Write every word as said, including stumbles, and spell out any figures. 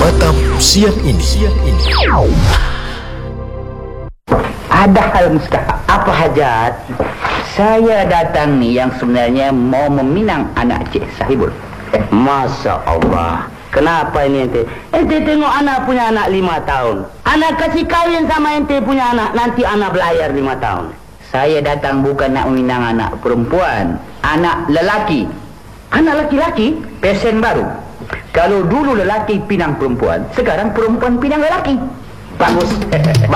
Matam siang ini. Siang ini. Ada hal mustahak. Apa hajat? Saya datang ni yang sebenarnya mau meminang anak Cik Sahibul. Masya Allah. Kenapa ini ente? Ente tengok anak punya anak lima tahun. Anak kasih kahwin sama ente punya anak. Nanti anak belayar lima tahun. Saya datang bukan nak meminang anak perempuan. Anak lelaki. Anak lelaki-lelaki? Pesen baru. Kalau dulu lelaki pinang perempuan, sekarang perempuan pinang lelaki. Bagus.